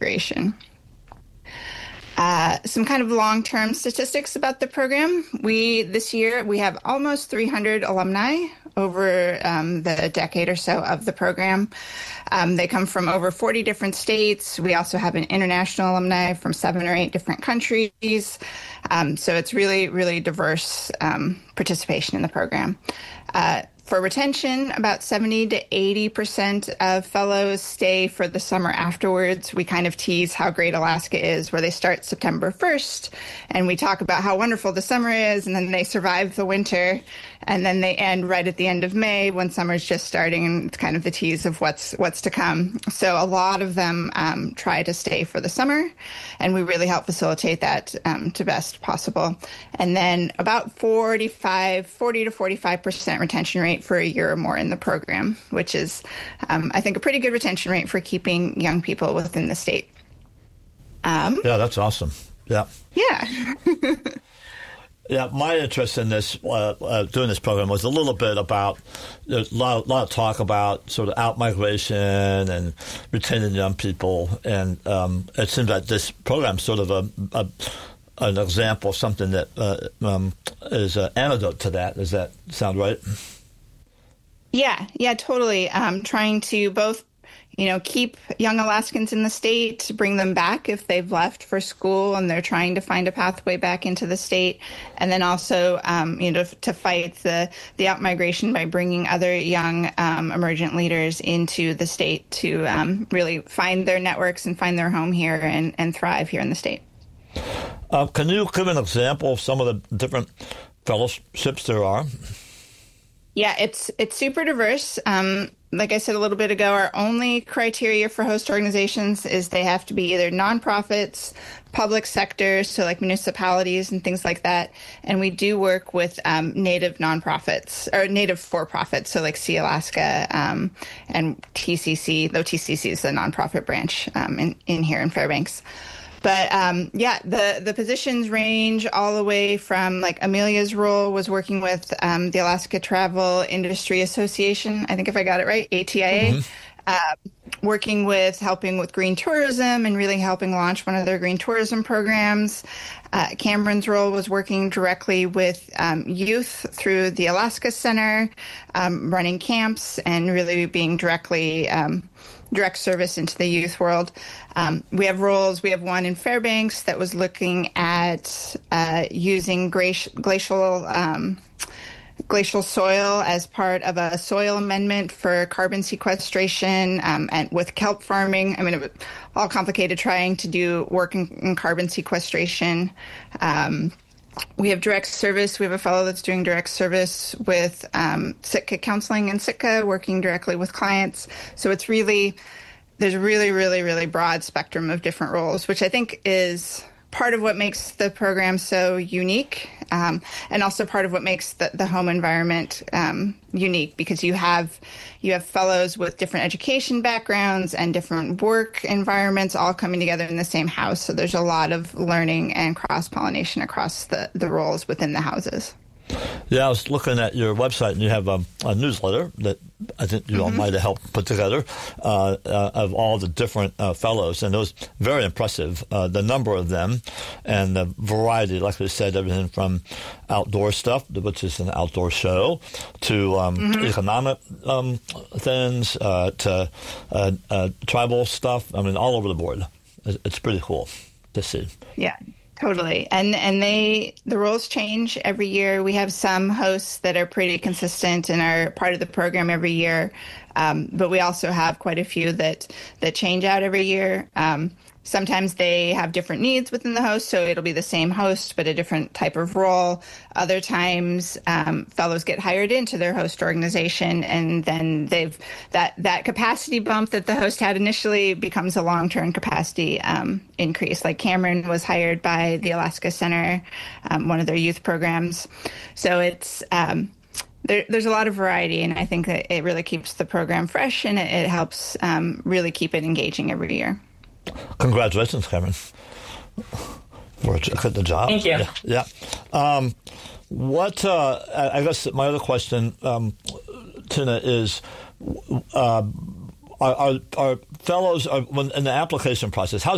consideration. Some kind of long-term statistics about the program. This year, we have almost 300 alumni over the decade or so of the program. They come from over 40 different states. We also have an international alumni from 7 or 8 different countries. So it's really, really diverse participation in the program. For retention, about 70 to 80% of fellows stay for the summer afterwards. We kind of tease how great Alaska is, where they start September 1st, and we talk about how wonderful the summer is, and then they survive the winter, and then they end right at the end of May when summer's just starting, and it's kind of the tease of what's to come. So a lot of them try to stay for the summer, and we really help facilitate that to best possible. And then about 40 to 45% retention rate for a year or more in the program, which is, I think, a pretty good retention rate for keeping young people within the state. Yeah, that's awesome. Yeah. Yeah. Yeah, my interest in this, doing this program was a little bit about, there's a lot of talk about sort of out-migration and retaining young people. And it seems like this program is sort of an example of something that is an antidote to that. Does that sound right? Yeah, totally. Trying to both, keep young Alaskans in the state, bring them back if they've left for school and they're trying to find a pathway back into the state, and then also, to fight the out-migration by bringing other young emergent leaders into the state to really find their networks and find their home here and thrive here in the state. Can you give an example of some of the different fellowships there are? Yeah, it's super diverse. Like I said a little bit ago, our only criteria for host organizations is they have to be either nonprofits, public sector, so like municipalities and things like that. And we do work with native nonprofits or native for-profits, so like Sea Alaska and TCC, though TCC is the nonprofit branch in here in Fairbanks. But the positions range all the way from, like, Amelia's role was working with the Alaska Travel Industry Association, I think if I got it right, ATIA, helping with green tourism and really helping launch one of their green tourism programs. Cameron's role was working directly with youth through the Alaska Center, running camps and really being direct service into the youth world. We have roles. We have one in Fairbanks that was looking at using glacial soil as part of a soil amendment for carbon sequestration and with kelp farming. I mean, it was all complicated trying to do work in carbon sequestration. We have direct service. We have a fellow that's doing direct service with Sitka Counseling and Sitka, working directly with clients. So there's a really, really, really broad spectrum of different roles, which I think is part of what makes the program so unique, and also part of what makes the home environment unique, because you have fellows with different education backgrounds and different work environments all coming together in the same house. So there's a lot of learning and cross-pollination across the roles within the houses. Yeah, I was looking at your website, and you have a newsletter that I think you all might have helped put together of all the different fellows, and it was very impressive, the number of them and the variety. Like we said, everything from outdoor stuff, which is an outdoor show, to economic things, to tribal stuff. I mean, all over the board. It's pretty cool to see. Yeah. Totally. And the roles change every year. We have some hosts that are pretty consistent and are part of the program every year. But we also have quite a few that change out every year. Sometimes they have different needs within the host, so it'll be the same host, but a different type of role. Other times, fellows get hired into their host organization, and then that capacity bump that the host had initially becomes a long-term capacity increase. Like Cameron was hired by the Alaska Center, one of their youth programs. So it's there's a lot of variety, and I think that it really keeps the program fresh, and it helps really keep it engaging every year. Congratulations, Cameron, for the job. Thank you. Yeah. I guess my other question, Tina, is our fellows in the application process, how